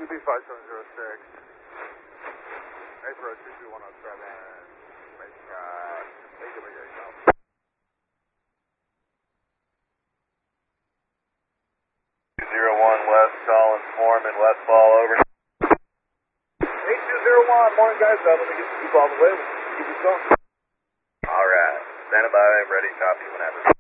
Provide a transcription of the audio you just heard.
UB 5706. April 22107. Make AWA. 201 West, Collins Foreman, West Fall, over. 8201, morning guys, let me get you all the way. Keep it going. Alright, stand by, ready, copy whenever.